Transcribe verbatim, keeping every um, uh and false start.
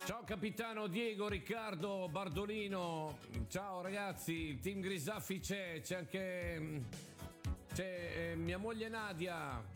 Ciao capitano Diego, Riccardo, Bardolino, ciao ragazzi, il team Grisaffi c'è, c'è anche c'è eh, mia moglie Nadia,